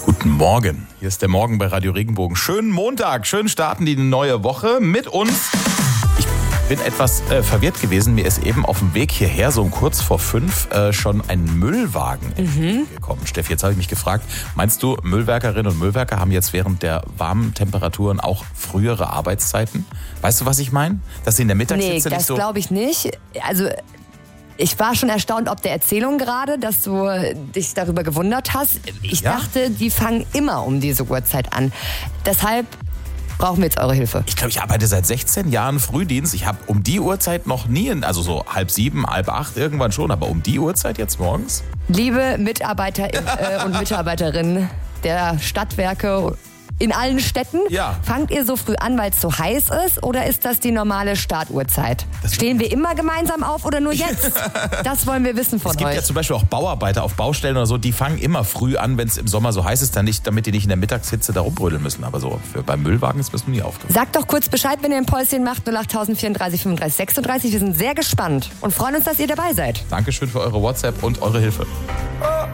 Guten Morgen. Hier ist der Morgen bei Radio Regenbogen. Schönen Montag, schön starten die neue Woche mit uns. Ich bin etwas verwirrt gewesen. Mir ist eben auf dem Weg hierher, so um kurz vor 5, schon ein Müllwagen entgegengekommen. Steffi, jetzt habe ich mich gefragt, meinst du, Müllwerkerinnen und Müllwerker haben jetzt während der warmen Temperaturen auch frühere Arbeitszeiten? Weißt du, was ich meine? Dass sie in der Mittagshitze Nee, nicht so... das glaube ich nicht. Also ich war schon erstaunt ob der Erzählung gerade, dass du dich darüber gewundert hast. Ich dachte, die fangen immer um diese Uhrzeit an. Deshalb brauchen wir jetzt eure Hilfe. Ich glaube, ich arbeite seit 16 Jahren Frühdienst. Ich habe um die Uhrzeit noch nie, also so 6:30, 7:30 irgendwann schon, aber um die Uhrzeit jetzt morgens? Liebe Mitarbeiter und Mitarbeiterinnen der Stadtwerke in allen Städten, fangt ihr so früh an, weil es so heiß ist, oder ist das die normale Startuhrzeit? Stehen wir immer gemeinsam auf oder nur jetzt? Das wollen wir wissen von euch. Es gibt ja zum Beispiel auch Bauarbeiter auf Baustellen oder so, die fangen immer früh an, wenn es im Sommer so heiß ist, damit die nicht in der Mittagshitze da rumbrödeln müssen. Aber so beim Müllwagen ist mir nie aufgefallen. Sagt doch kurz Bescheid, wenn ihr ein Päuschen macht, 08034 35 36. Wir sind sehr gespannt und freuen uns, dass ihr dabei seid. Dankeschön für eure WhatsApp und eure Hilfe.